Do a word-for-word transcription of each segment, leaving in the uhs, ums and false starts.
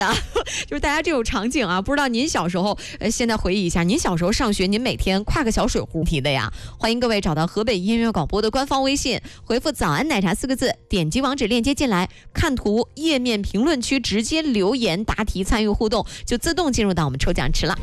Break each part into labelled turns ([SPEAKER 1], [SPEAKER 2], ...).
[SPEAKER 1] 就是大家这种场景啊，不知道您小时候，呃，现在回忆一下，您小时候上学，您每天挎个小水壶提的呀？欢迎各位找到河北音乐广播的官方微信，回复“早安奶茶”四个字，点击网址链接进来，看图页面评论区直接留言答题参与互动，就自动进入到我们抽奖池了。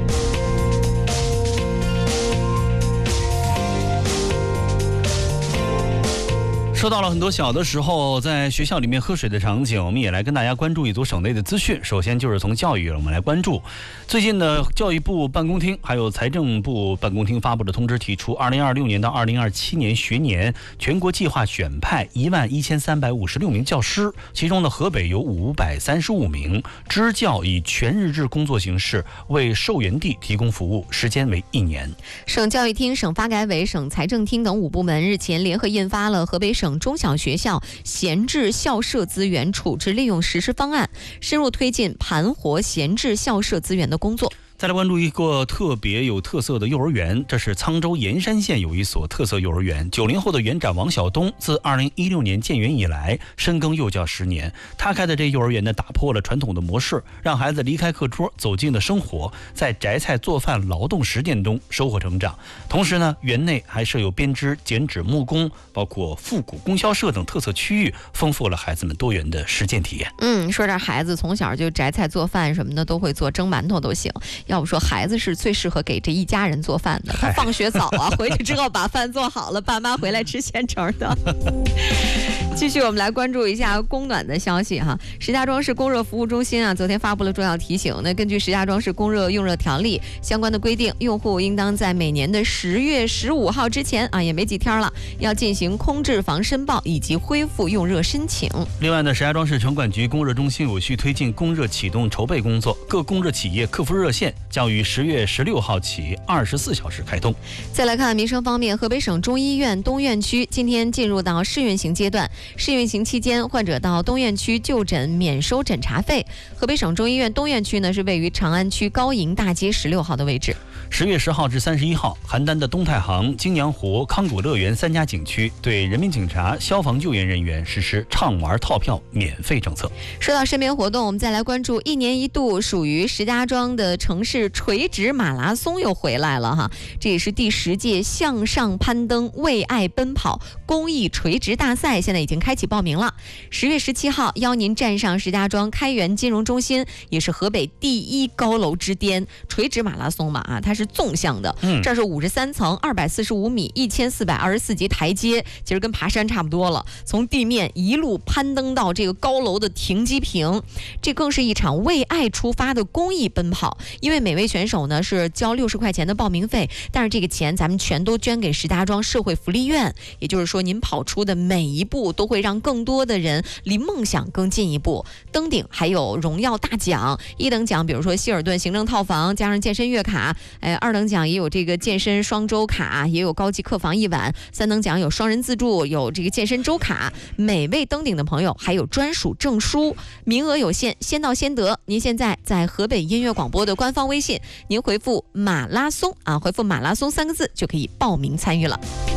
[SPEAKER 2] 说到了很多小的时候在学校里面喝水的场景，我们也来跟大家关注一组省内的资讯。首先就是从教育我们来关注，最近的教育部办公厅还有财政部办公厅发布的通知提出，二零二六年到二零二七年学年全国计划选派一万一千三百五十六名教师，其中呢河北有五百三十五名，支教以全日制工作形式为受援地提供服务，时间为一年。
[SPEAKER 1] 省教育厅、省发改委、省财政厅等五部门日前联合印发了河北省中小学校闲置校舍资源处置利用实施方案，深入推进盘活闲置校舍资源的工作。
[SPEAKER 2] 再来关注一个特别有特色的幼儿园，这是沧州盐山县有一所特色幼儿园。九零后的园长王晓东自二零一六年建园以来，深耕幼教十年。他开的这幼儿园呢，打破了传统的模式，让孩子离开课桌，走进了生活，在摘菜、做饭、劳动实践中收获成长。同时呢，园内还设有编织、剪纸、木工，包括复古供销社等特色区域，丰富了孩子们多元的实践体验。
[SPEAKER 1] 嗯，说这孩子从小就摘菜、做饭什么的都会做，蒸馒头都行。要不说孩子是最适合给这一家人做饭的，他放学早啊，回去之后把饭做好了，爸妈回来吃现成的。继续我们来关注一下供暖的消息哈。石家庄市供热服务中心啊，昨天发布了重要提醒。那根据石家庄市供热用热条例相关的规定，用户应当在每年的十月十五号之前啊，也没几天了，要进行空置房申报以及恢复用热申请。
[SPEAKER 2] 另外呢，石家庄市城管局供热中心有序推进供热启动筹备工作，各供热企业客服热线将于十月十六号起二十四小时开通。
[SPEAKER 1] 再来看民生方面，河北省中医院东院区今天进入到试运行阶段。试运行期间，患者到东院区就诊免收诊查费。河北省中医院东院区呢，是位于长安区高营大街十六号的位置。
[SPEAKER 2] 十月十号至三十一号，邯郸的东太行、京阳湖、康谷乐园三家景区对人民警察、消防救援人员实施畅玩套票免费政策。
[SPEAKER 1] 说到身边活动，我们再来关注一年一度属于石家庄的城市垂直马拉松又回来了哈，这也是第十届向上攀登为爱奔跑公益垂直大赛，现在已经开启报名了。十月十七号，邀您站上石家庄开元金融中心，也是河北第一高楼之巅垂直马拉松嘛啊，它是纵向的，
[SPEAKER 2] 嗯，
[SPEAKER 1] 这是五十三层、二百四十五米、一千四百二十四级台阶，其实跟爬山差不多了。从地面一路攀登到这个高楼的停机坪，这更是一场为爱出发的公益奔跑。因为每位选手呢是交六十块钱的报名费，但是这个钱咱们全都捐给石家庄社会福利院。也就是说，您跑出的每一步都会让更多的人离梦想更进一步。登顶还有荣耀大奖，一等奖比如说希尔顿行政套房加上健身月卡，哎，二等奖也有这个健身双周卡，也有高级客房一晚，三等奖有双人自助，有这个健身周卡。每位登顶的朋友还有专属证书，名额有限，先到先得。您现在在河北音乐广播的官方微信，您回复马拉松啊，回复马拉松三个字就可以报名参与了。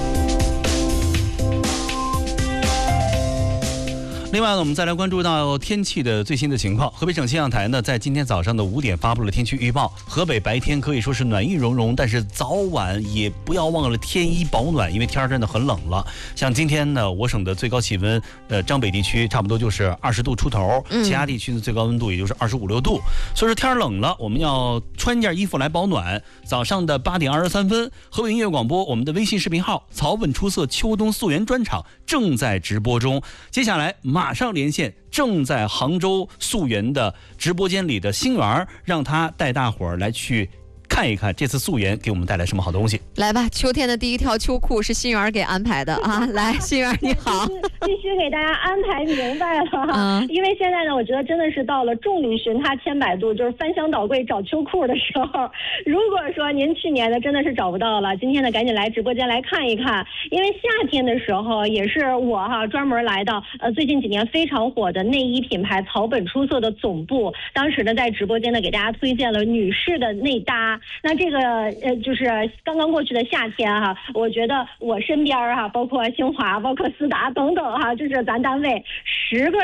[SPEAKER 2] 另外呢，我们再来关注到天气的最新的情况。河北省气象台呢，在今天早上的五点发布了天气预报。河北白天可以说是暖意融融，但是早晚也不要忘了添衣保暖，因为天真的很冷了。像今天呢，我省的最高气温，呃，张北地区差不多就是二十度出头，其他地区的最高温度也就是二十五六度。所以说天冷了，我们要穿件衣服来保暖。早上的八点二十三分，河北音乐广播我们的微信视频号“草本出色秋冬溯源专场”正在直播中。接下来马上连线正在杭州溯源的直播间里的星源，让他带大伙儿来去看一看这次溯源给我们带来什么好东西。
[SPEAKER 1] 来吧，秋天的第一条秋裤是心源给安排的啊！来，心源你好，
[SPEAKER 3] 必须给大家安排明白了哈、
[SPEAKER 1] 嗯，
[SPEAKER 3] 因为现在呢，我觉得真的是到了众里寻他千百度，就是翻箱倒柜找秋裤的时候。如果说您去年的真的是找不到了，今天呢赶紧来直播间来看一看，因为夏天的时候也是我哈专门来到呃最近几年非常火的内衣品牌草本出色的总部，当时呢在直播间呢给大家推荐了女士的内搭。那这个呃就是刚刚过去的夏天哈，我觉得我身边哈，包括新华、包括思达等等哈，就是咱单位十个